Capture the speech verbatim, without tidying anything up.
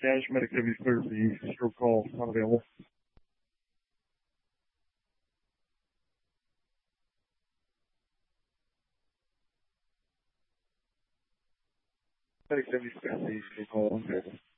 Spanish medic is clear for you. Stroke call not available. Medic seventy Spanish, stroke call unavailable.